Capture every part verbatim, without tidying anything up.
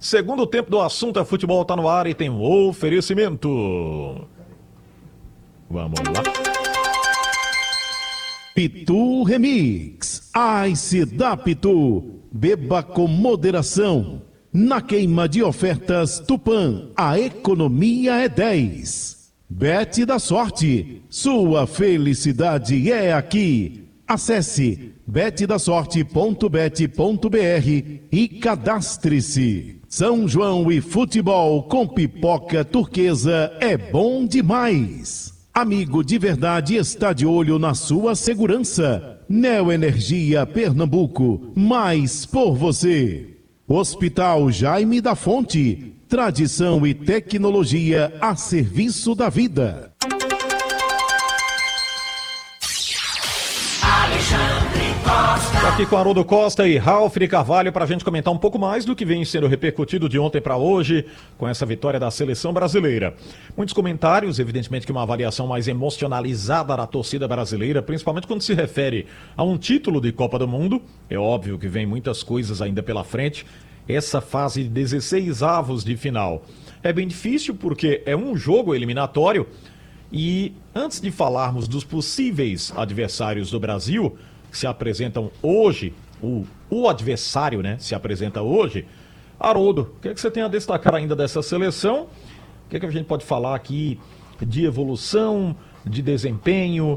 Segundo tempo do Assunto é Futebol tá no ar e tem um oferecimento. Vamos lá. Pitu Remix. Ice da Pitu. Beba com moderação. Na queima de ofertas Tupã, a economia é dez. Bet da Sorte. Sua felicidade é aqui. Acesse bet da sorte ponto bet ponto br e cadastre-se. São João e futebol com pipoca turquesa é bom demais. Amigo de verdade está de olho na sua segurança. Neoenergia Pernambuco, mais por você. Hospital Jaime da Fonte, tradição e tecnologia a serviço da vida. Aqui com Haroldo Costa e Ralf de Carvalho para a gente comentar um pouco mais do que vem sendo repercutido de ontem para hoje com essa vitória da seleção brasileira. Muitos comentários, evidentemente que uma avaliação mais emocionalizada da torcida brasileira, principalmente quando se refere a um título de Copa do Mundo. É óbvio que vem muitas coisas ainda pela frente. Essa fase de dezesseis avos de final é bem difícil porque é um jogo eliminatório e antes de falarmos dos possíveis adversários do Brasil que se apresentam hoje, o, o adversário, né, se apresenta hoje. Haroldo, o que, é que você tem a destacar ainda dessa seleção? O que, é que a gente pode falar aqui de evolução, de desempenho,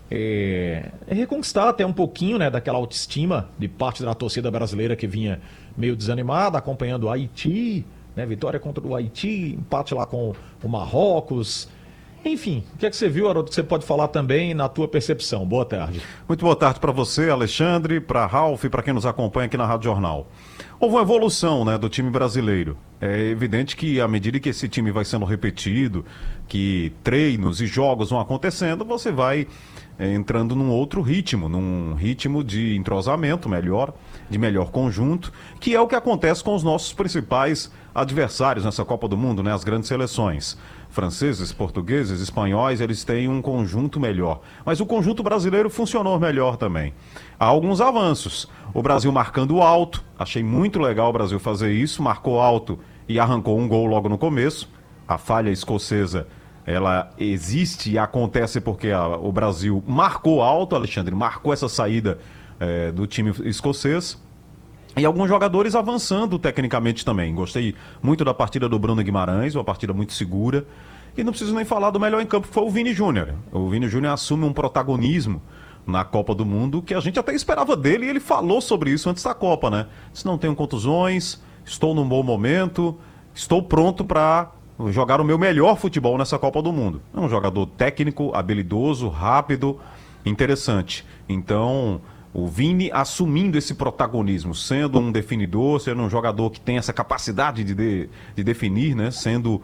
é, é reconquistar até um pouquinho, né, daquela autoestima de parte da torcida brasileira que vinha meio desanimada, acompanhando o Haiti, né, vitória contra o Haiti, empate lá com o Marrocos. Enfim, o que é que você viu, Haroldo, que você pode falar também na tua percepção? Boa tarde. Muito boa tarde para você, Alexandre, para Ralf e para quem nos acompanha aqui na Rádio Jornal. Houve uma evolução, né, do time brasileiro. É evidente que à medida que esse time vai sendo repetido, que treinos e jogos vão acontecendo, você vai é, entrando num outro ritmo, num ritmo de entrosamento melhor, de melhor conjunto, que é o que acontece com os nossos principais adversários nessa Copa do Mundo, né, as grandes seleções. Franceses, portugueses, espanhóis, eles têm um conjunto melhor. Mas o conjunto brasileiro funcionou melhor também. Há alguns avanços. O Brasil marcando alto, achei muito legal o Brasil fazer isso, marcou alto e arrancou um gol logo no começo. A falha escocesa, ela existe e acontece porque a, o Brasil marcou alto, Alexandre, marcou essa saída é, do time escocês. E alguns jogadores avançando tecnicamente também. Gostei muito da partida do Bruno Guimarães, uma partida muito segura. E não preciso nem falar do melhor em campo, que foi o Vini Júnior. O Vini Júnior assume um protagonismo na Copa do Mundo que a gente até esperava dele e ele falou sobre isso antes da Copa, né? Se não tenho contusões, estou num bom momento, estou pronto para jogar o meu melhor futebol nessa Copa do Mundo. É um jogador técnico, habilidoso, rápido, interessante. Então, o Vini assumindo esse protagonismo, sendo um definidor, sendo um jogador que tem essa capacidade de, de, de definir, né? Sendo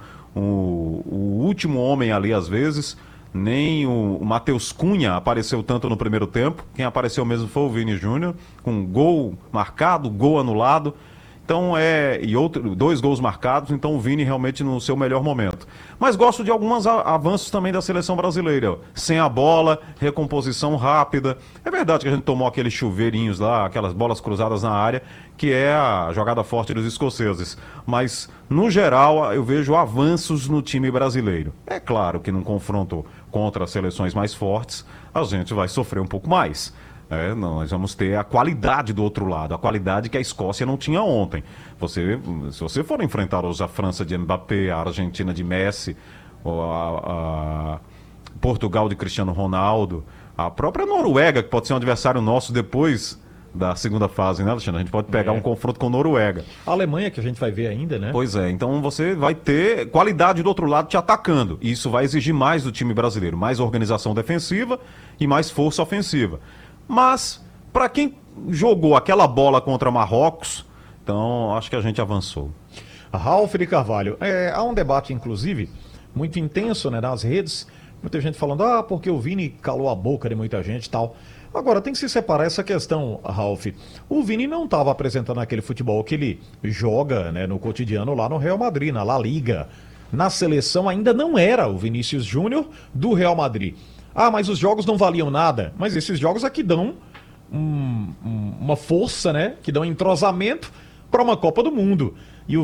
o, o último homem ali às vezes. Nem o, o Matheus Cunha apareceu tanto no primeiro tempo. Quem apareceu mesmo foi o Vini Júnior, com gol marcado, gol anulado. Então é. E outro, dois gols marcados, então o Vini realmente no seu melhor momento. Mas gosto de alguns avanços também da seleção brasileira. Sem a bola, recomposição rápida. É verdade que a gente tomou aqueles chuveirinhos lá, aquelas bolas cruzadas na área, que é a jogada forte dos escoceses. Mas, no geral, eu vejo avanços no time brasileiro. É claro que num confronto contra as seleções mais fortes, a gente vai sofrer um pouco mais. É, não, nós vamos ter a qualidade do outro lado, a qualidade que a Escócia não tinha ontem. Você, se você for enfrentar hoje a França de Mbappé, a Argentina de Messi, ou a, a Portugal de Cristiano Ronaldo, a própria Noruega, que pode ser um adversário nosso depois da segunda fase, né, Alexandre? A gente pode pegar é. um confronto com a Noruega. A Alemanha, que a gente vai ver ainda, né? Pois é, então você vai ter qualidade do outro lado te atacando. E isso vai exigir mais do time brasileiro, mais organização defensiva e mais força ofensiva. Mas, para quem jogou aquela bola contra Marrocos, então acho que a gente avançou. Ralf de Carvalho, é, há um debate, inclusive, muito intenso, né, nas redes, muita gente falando, ah, porque o Vini calou a boca de muita gente e tal. Agora, tem que se separar essa questão, Ralf. O Vini não estava apresentando aquele futebol que ele joga, né, no cotidiano lá no Real Madrid, na La Liga. Na seleção ainda não era o Vinícius Júnior do Real Madrid. Ah, mas os jogos não valiam nada. Mas esses jogos aqui dão um, um, uma força, né? Que dão entrosamento para uma Copa do Mundo.